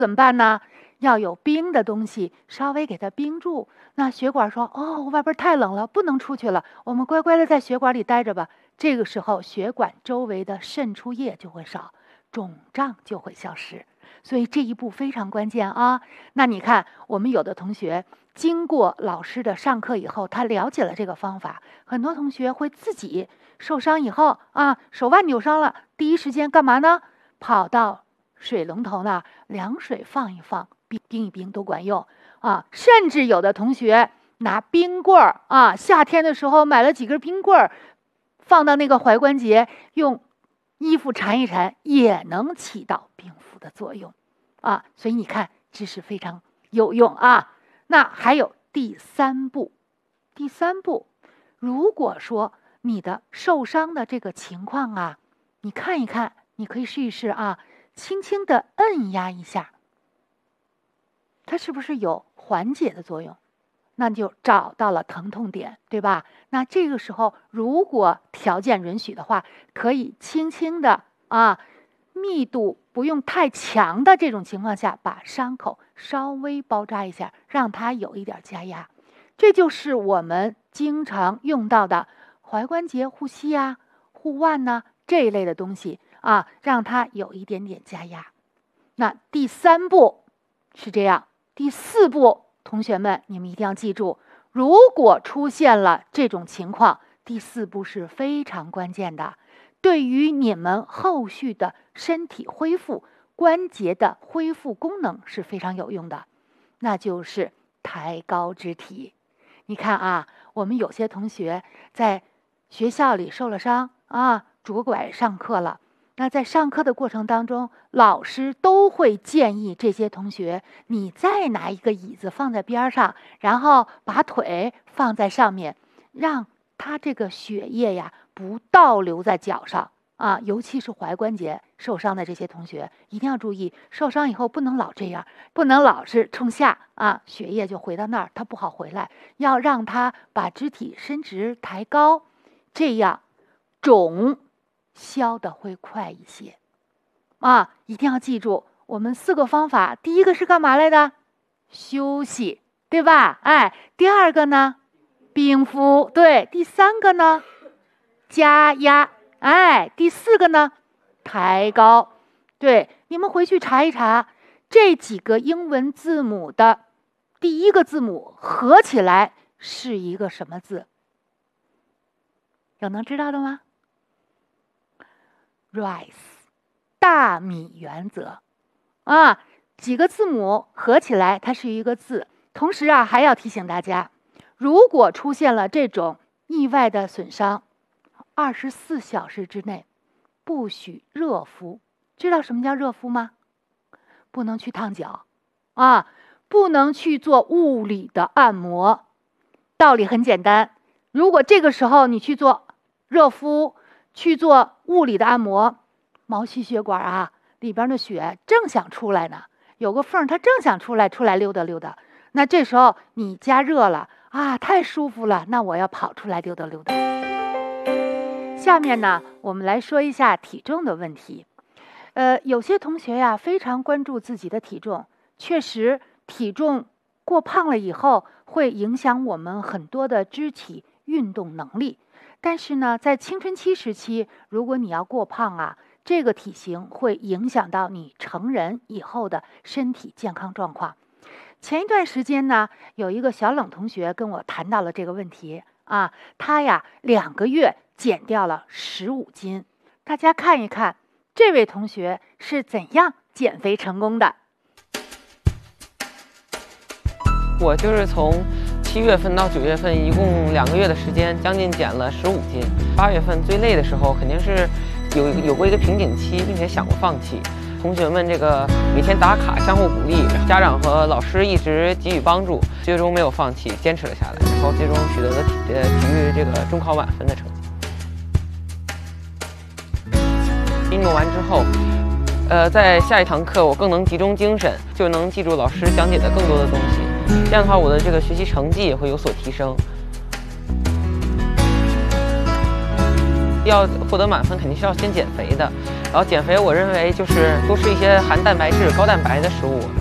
怎么办呢？要有冰的东西稍微给它冰住。那血管说：“哦，外边太冷了，不能出去了，我们乖乖的在血管里待着吧。”这个时候，血管周围的渗出液就会少，肿胀就会消失。所以这一步非常关键啊。那你看，我们有的同学经过老师的上课以后，他了解了这个方法，很多同学会自己受伤以后啊，手腕扭伤了，第一时间干嘛呢？跑到水龙头那儿，凉水放一放，冰一冰都管用啊。甚至有的同学拿冰棍儿啊，夏天的时候买了几根冰棍儿，放到那个踝关节，用衣服缠一缠，也能起到冰敷的作用啊。所以你看，知识非常有用啊。那还有第三步，如果说你的受伤的这个情况啊，你看一看，你可以试一试啊，轻轻的摁压一下，它是不是有缓解的作用？那就找到了疼痛点，对吧？那这个时候，如果条件允许的话，可以轻轻的啊，密度不用太强的这种情况下，把伤口稍微包扎一下，让它有一点加压。这就是我们经常用到的踝关节护膝啊、护腕呐这一类的东西啊，让它有一点点加压。那第三步是这样，第四步，同学们你们一定要记住，如果出现了这种情况，第四步是非常关键的，对于你们后续的身体恢复、关节的恢复功能是非常有用的，那就是抬高肢体。你看啊，我们有些同学在学校里受了伤啊，拄拐上课了。那在上课的过程当中，老师都会建议这些同学，你再拿一个椅子放在边上，然后把腿放在上面，让他这个血液呀不倒流在脚上啊。尤其是踝关节受伤的这些同学，一定要注意，受伤以后不能老这样，不能老是冲下啊，血液就回到那儿，它不好回来。要让他把肢体伸直抬高，这样肿消的会快一些啊！一定要记住，我们4个方法，第一个是干嘛来的？休息，对吧？哎，第二个呢？冰敷，对。第三个呢？加压，哎。第4个呢？抬高，对。你们回去查一查，这几个英文字母的第一个字母合起来是一个什么字？有能知道的吗？RICE 大米原则啊，几个字母合起来它是一个字。同时啊，还要提醒大家，如果出现了这种意外的损伤，24小时之内不许热敷。知道什么叫热敷吗？不能去烫脚啊，不能去做物理的按摩。道理很简单，如果这个时候你去做热敷，去做物理的按摩，毛细血管啊里边的血正想出来呢，有个缝它正想出来溜达溜达，那这时候你加热了啊，太舒服了，那我要跑出来溜达溜达。下面呢，我们来说一下体重的问题。有些同学呀非常关注自己的体重，确实体重过胖了以后会影响我们很多的肢体运动能力。但是呢，在青春期时期，如果你要过胖啊，这个体型会影响到你成人以后的身体健康状况。前一段时间呢，有一个小冷同学跟我谈到了这个问题啊，他呀2个月减掉了15斤。大家看一看，这位同学是怎样减肥成功的？ 我就是从7月份到9月份，一共2个月的时间，将近减了15斤。8月份最累的时候，肯定是有过一个瓶颈期，并且想过放弃。同学们这个每天打卡，相互鼓励，家长和老师一直给予帮助，最终没有放弃，坚持了下来，然后最终取得了体育这个中考满分的成绩。运动完之后，在下一堂课我更能集中精神，就能记住老师讲解的更多的东西。这样的话，我的这个学习成绩也会有所提升。要获得满分，肯定是要先减肥的。 然后减肥，我认为就是多吃一些含蛋白质、高蛋白的食物。